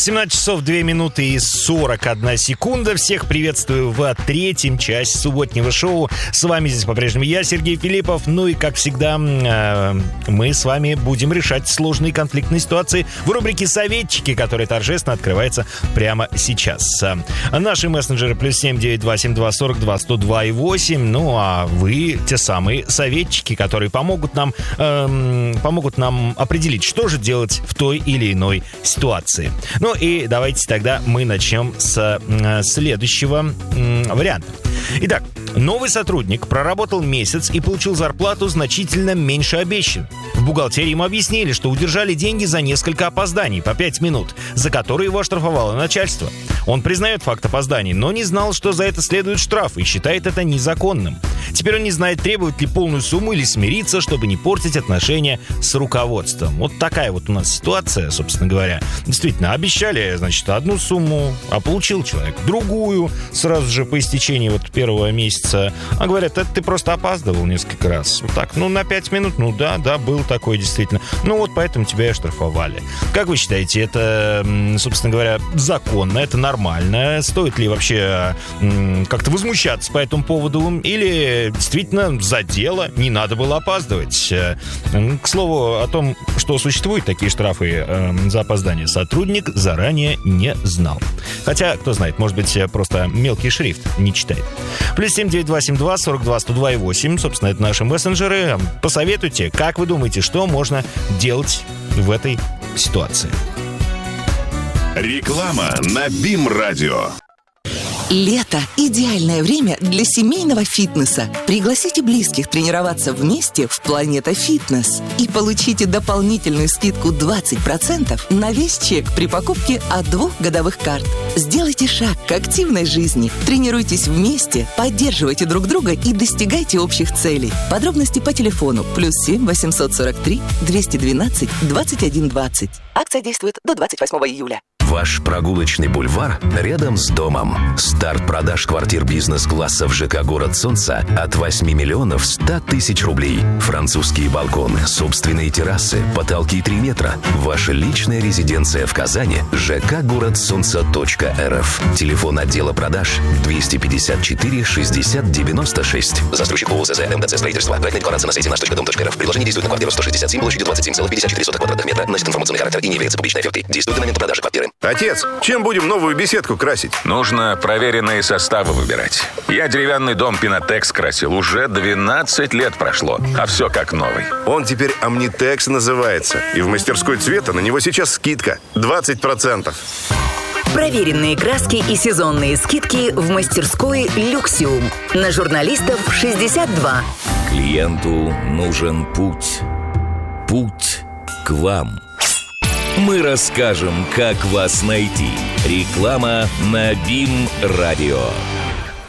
17 часов 2 минуты и 41 секунда. Всех приветствую в третьем части субботнего шоу. С вами здесь по-прежнему я, Сергей Филиппов. Ну и, как всегда, мы с вами будем решать сложные конфликтные ситуации в рубрике «Советчики», которая торжественно открывается прямо сейчас. Наши мессенджеры +7 927 242 102 и 8. Ну а вы те самые советчики, которые помогут нам определить, что же делать в той или иной ситуации. Ну и давайте тогда мы начнем с следующего варианта. Итак, новый сотрудник проработал месяц и получил зарплату значительно меньше обещанной. В бухгалтерии ему объяснили, что удержали деньги за несколько опозданий по 5 минут, за которые его оштрафовало начальство. Он признает факт опозданий, но не знал, что за это следует штраф, и считает это незаконным. Теперь он не знает, требует ли полную сумму или смириться, чтобы не портить отношения с руководством. Вот такая вот у нас ситуация, собственно говоря. Действительно, обещали, значит, одну сумму, а получил человек другую сразу же по истечении вот первого месяца. А говорят, это ты просто опаздывал несколько раз. Вот так, на 5 минут, да, был такой действительно. Вот поэтому тебя и оштрафовали. Как вы считаете, это, собственно говоря, законно, это нормально? Стоит ли вообще как-то возмущаться по этому поводу? Или действительно за дело не надо было опаздывать? К слову о том, что существуют такие штрафы за опоздание, сотрудник заранее не знал. Хотя, кто знает, может быть, просто мелкий шрифт не читает. +7 9272 42 102 и 8. Собственно, это наши мессенджеры. Посоветуйте, как вы думаете, что можно делать в этой ситуации? Реклама на БИМ-радио. Лето – идеальное время для семейного фитнеса. Пригласите близких тренироваться вместе в Планета Фитнес и получите дополнительную скидку 20% на весь чек при покупке от 2 годовых карт. Сделайте шаг к активной жизни. Тренируйтесь вместе, поддерживайте друг друга и достигайте общих целей. Подробности по телефону +7 843 212 21 20. Акция действует до 28 июля. Ваш прогулочный бульвар рядом с домом. Старт продаж квартир бизнес-класса в ЖК «Город Солнца» от 8 миллионов 100 тысяч рублей. Французские балконы, собственные террасы, потолки 3 метра. Ваша личная резиденция в Казани. ЖК «Город Солнца.рф». Телефон отдела продаж 254 60 96. Застройщик ООО ЗЗ МДЦ «Строительство». Проектная декларация на сайте наш.дом.рф. Предложение действует на квартиру 167 площадью 27,54 квадратных метра. Носит информационный характер и не является публичной офертой. Действует до момента продажи квартиры. Отец, чем будем новую беседку красить? Нужно проверенные составы выбирать. Я деревянный дом Пинотекс красил. Уже 12 лет прошло, а все как новый. Он теперь Omnitex называется. И в мастерской цвета на него сейчас скидка 20%. Проверенные краски и сезонные скидки в мастерской «Люксиум». На журналистов 62. Клиенту нужен путь. Путь к вам. Мы расскажем, как вас найти. Реклама на БИМ-радио.